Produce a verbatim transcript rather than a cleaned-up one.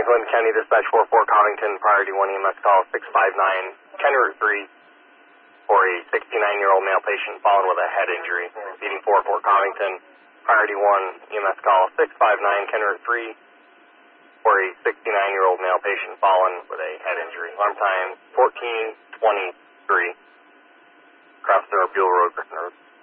Clinton County Dispatch four four Covington, priority one E M S call six five nine, County Route three, for a sixty-nine-year-old male patient fallen with a head injury. Speeding four four Covington, priority one E M S call six five nine, County Route three, for a sixty-nine-year-old male patient fallen with a head injury. Alarm time fourteen twenty-three. Cross the Buell Road, Griffin Road.